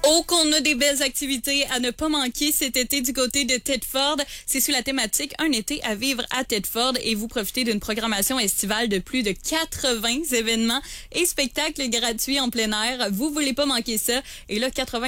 Oh, qu'on a des belles activités à ne pas manquer cet été du côté de Thetford. C'est sous la thématique Un été à vivre à Thetford et vous profitez d'une programmation estivale de plus de 80 événements et spectacles gratuits en plein air. Vous voulez pas manquer ça. Et là, 80